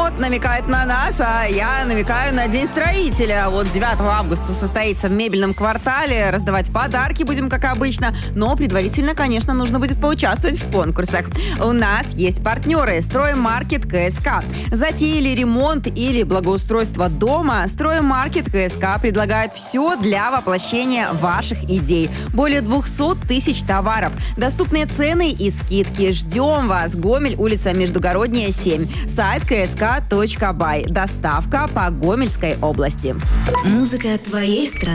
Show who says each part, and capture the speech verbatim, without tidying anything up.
Speaker 1: ремонт намекает на нас, а я намекаю на День строителя. Вот девятого августа состоится в мебельном квартале. Раздавать подарки будем, как обычно. Но предварительно, конечно, нужно будет поучаствовать в конкурсах. У нас есть партнеры. Строймаркет КСК. Затеяли ремонт или благоустройство дома? Строймаркет КСК предлагает все для воплощения ваших идей. Более двухсот тысяч товаров. Доступные цены и скидки. Ждем вас. Гомель, улица Междугородняя, семь. Сайт ка эс ка точка бай. Доставка по Гомельской области.
Speaker 2: Музыка твоей страны.